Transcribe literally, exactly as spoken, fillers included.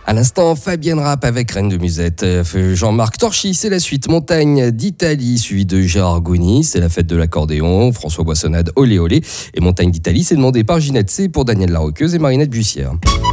À l'instant, Fabienne Rapp avec Reine de Musette. Jean-Marc Torchy, c'est la suite. Montagne d'Italie, suivi de Gérard Gouny, c'est la fête de l'accordéon. François Boissonnade, olé olé. Et Montagne d'Italie, c'est demandé par Ginette C pour Daniel Larroqueuse et Marinette Bussière.